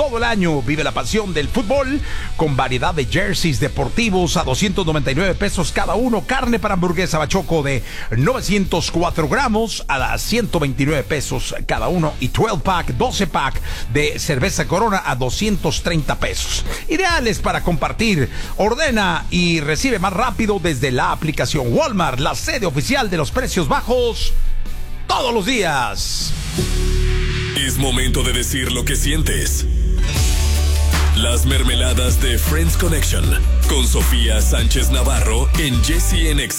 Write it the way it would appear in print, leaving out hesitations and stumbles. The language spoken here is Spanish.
todo el año. Vive la pasión del fútbol con variedad de jerseys deportivos a 299 pesos cada uno. Carne para hamburguesa Bachoco de 904 gramos a 129 pesos cada uno. Y 12 pack de cerveza Corona a 230 pesos. Ideales para compartir. Ordena y recibe más rápido desde la aplicación Walmart, la sede oficial de los precios bajos todos los días. Es momento de decir lo que sientes. Las mermeladas de Friends Connection con Sofía Sánchez Navarro en Jesse en